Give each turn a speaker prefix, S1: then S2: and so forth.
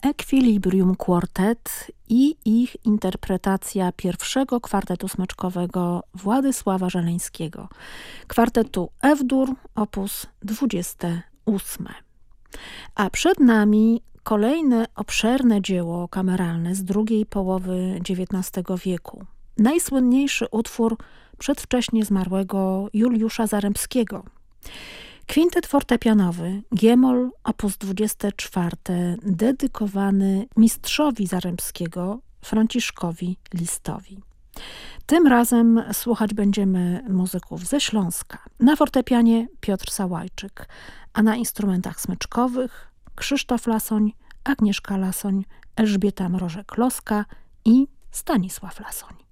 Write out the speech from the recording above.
S1: Equilibrium Quartet i ich interpretacja pierwszego kwartetu smyczkowego Władysława Żeleńskiego, kwartetu F-dur op. 28. A przed nami kolejne obszerne dzieło kameralne z drugiej połowy XIX wieku. Najsłynniejszy utwór przedwcześnie zmarłego Juliusza Zarembskiego. Kwintet fortepianowy G-moll op. 24, dedykowany mistrzowi Zarembskiego, Franciszkowi Listowi. Tym razem słuchać będziemy muzyków ze Śląska. Na fortepianie Piotr Sałajczyk, a na instrumentach smyczkowych Krzysztof Lasoń, Agnieszka Lasoń, Elżbieta Mrożek-Loska i Stanisław Lasoń.